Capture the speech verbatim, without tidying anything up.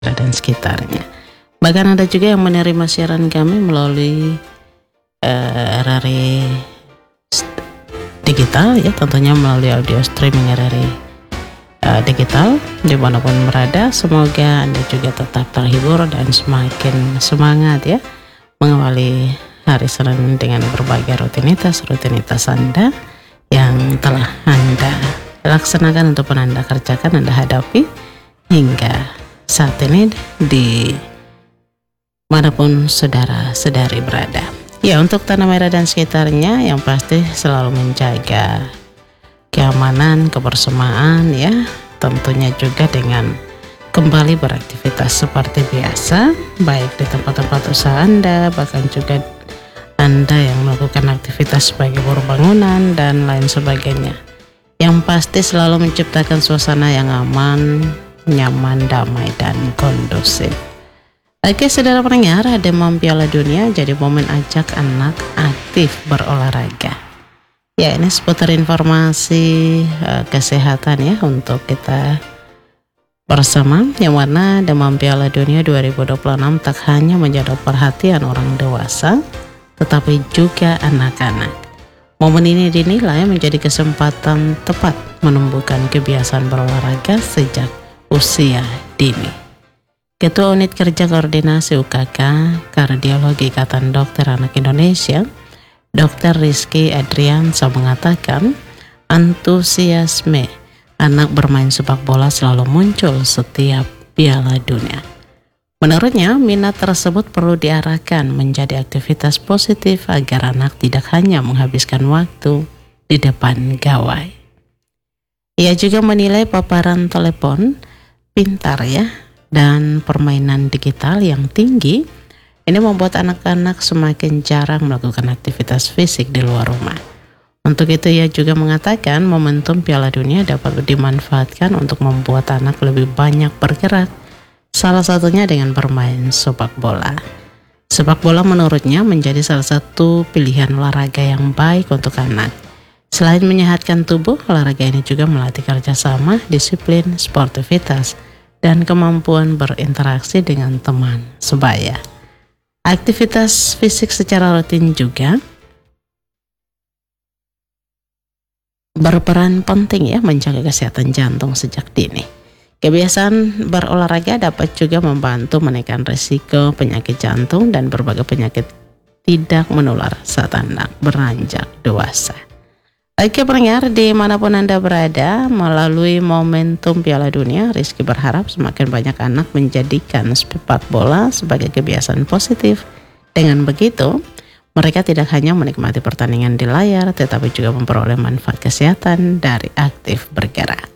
dan sekitarnya. Bahkan ada juga yang menerima siaran kami melalui uh, R R I digital ya, tentunya melalui audio streaming R R I uh, digital dimanapun berada. Semoga Anda juga tetap terhibur dan semakin semangat ya mengawali hari Senin dengan berbagai rutinitas-rutinitas Anda yang telah Anda laksanakan ataupun Anda kerjakan, Anda hadapi hingga saat ini di manapun saudara-saudari berada. Ya, untuk Tanah Merah dan sekitarnya yang pasti selalu menjaga keamanan, kebersamaan ya, tentunya juga dengan kembali beraktivitas seperti biasa, baik di tempat-tempat usaha Anda, bahkan juga Anda yang melakukan aktivitas sebagai buruh bangunan dan lain sebagainya. Yang pasti selalu menciptakan suasana yang aman, nyaman, damai, dan kondusif. Oke, saudara pendengar, demam Piala Dunia jadi momen ajak anak aktif berolahraga. Ya, ini seputar informasi uh, kesehatan ya untuk kita bersama, yang mana demam Piala Dunia dua ribu dua puluh enam tak hanya menjadi perhatian orang dewasa, tetapi juga anak-anak. Momen ini dinilai menjadi kesempatan tepat menumbuhkan kebiasaan berolahraga sejak usia dini. Ketua Unit Kerja Koordinasi U K K Kardiologi Ikatan Dokter Anak Indonesia, Dokter Rizky Adriansa mengatakan, antusiasme anak bermain sepak bola selalu muncul setiap Piala Dunia. Menurutnya, minat tersebut perlu diarahkan menjadi aktivitas positif agar anak tidak hanya menghabiskan waktu di depan gawai. Ia juga menilai paparan telepon pintar ya dan permainan digital yang tinggi ini membuat anak-anak semakin jarang melakukan aktivitas fisik di luar rumah. Untuk itu ia juga mengatakan momentum Piala Dunia dapat dimanfaatkan untuk membuat anak lebih banyak bergerak, salah satunya dengan bermain sepak bola. Sepak bola menurutnya menjadi salah satu pilihan olahraga yang baik untuk anak. Selain menyehatkan tubuh, olahraga ini juga melatih kerjasama, disiplin, sportivitas, dan kemampuan berinteraksi dengan teman sebaya. Aktivitas fisik secara rutin juga berperan penting ya menjaga kesehatan jantung sejak dini. Kebiasaan berolahraga dapat juga membantu menekan risiko penyakit jantung dan berbagai penyakit tidak menular saat anak beranjak dewasa. Oke pendengar, dimanapun Anda berada, melalui momentum Piala Dunia, Rizky berharap semakin banyak anak menjadikan sepak bola sebagai kebiasaan positif. Dengan begitu, mereka tidak hanya menikmati pertandingan di layar, tetapi juga memperoleh manfaat kesehatan dari aktif bergerak.